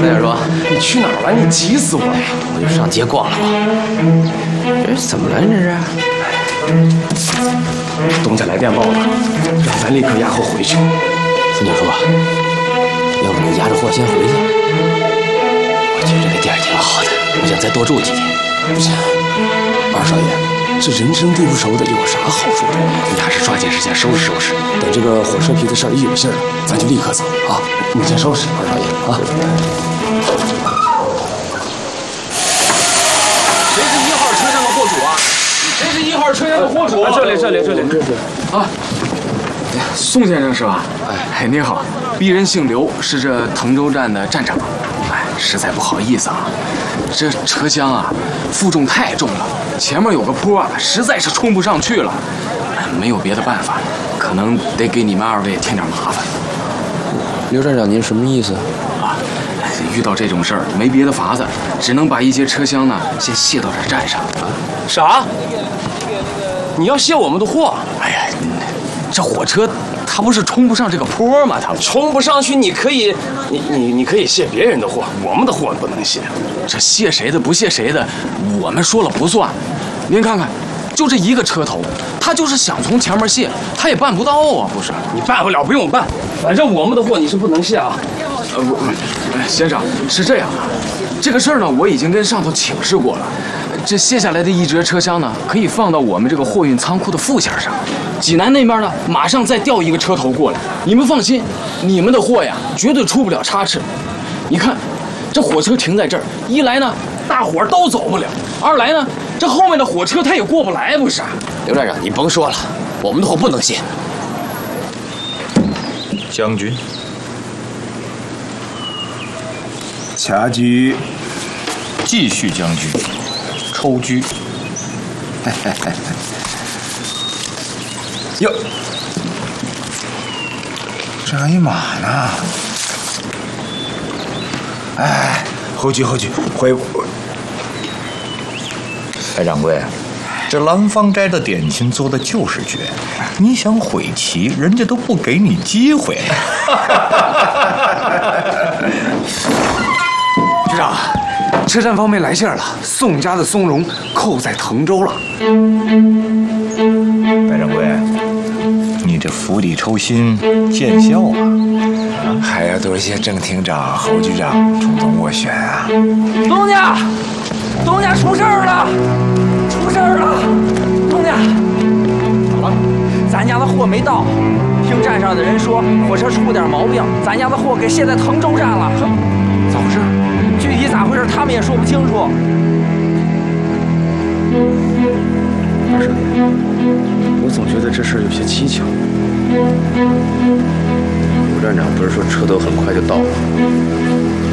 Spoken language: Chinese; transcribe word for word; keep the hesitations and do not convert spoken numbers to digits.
快点说， 你去哪儿了？你急死我了！ 我就上街逛了逛。这是怎么了？这是？ 东家来电报了，让咱立刻押货回去。 孙九叔，要不你押着货先回去？我觉得这个地儿挺好的，我想再多住几天。 不行，二少爷，这人生地不熟的，有啥好说的？你还是抓紧时间收拾收拾。等这个火车皮的事儿一有信儿了，咱就立刻走啊！你先收拾，二少爷啊。 谁是一号车厢的货主啊？谁是一号车厢的货主？ 这里，这里，这里，这里。 啊，宋先生是吧？哎，您好，鄙人姓刘，是这滕州站的站长。哎，实在不好意思啊，这车厢啊负重太重了，前面有个坡啊，实在是冲不上去了。没有别的办法，可能得给你们二位添点麻烦。 刘站长，您什么意思？ 啊，遇到这种事儿没别的法子，只能把一些车厢呢先卸到这站上。啊， 啥？你要卸我们的货？ 哎呀，这火车它不是冲不上这个坡吗？它冲不上去，你可以，你你你可以卸别人的货，我们的货不能卸。 这卸谁的不卸谁的，我们说了不算。您看看，就这一个车头，他就是想从前面卸，他也办不到啊，不是？ 你办不了，不用办，反正我们的货你是不能卸啊。 呃，不，先生是这样的，这个事儿呢，我已经跟上头请示过了。这卸下来的一节车厢呢，可以放到我们这个货运仓库的副线上。济南那边呢，马上再调一个车头过来。你们放心，你们的货呀，绝对出不了差池。你看，这火车停在这儿，一来呢，大伙儿都走不了；二来呢，这后面的火车它也过不来，不是？ 刘站长，你甭说了，我们的货不能卸。 将军，掐狙，继续将军，抽狙。哟，这还一马呢。哎，后去后去，回。哎，掌柜，这廊坊斋的点心做的就是绝，你想毁棋，人家都不给你机会。 局长，车站方面来信了，宋家的松茸扣在滕州了。 白掌柜，你这釜底抽薪，见效啊！还要多谢郑厅长、侯局长从中斡旋啊！ 东家，东家出事儿了，出事儿了！东家，怎么了？咱家的货没到，听站上的人说火车出点毛病，咱家的货给卸在滕州站了。 咋回事？ 具体咋回事，他们也说不清楚。 二少爷，我总觉得这事儿有些蹊跷。 刘站长不是说车头很快就到吗？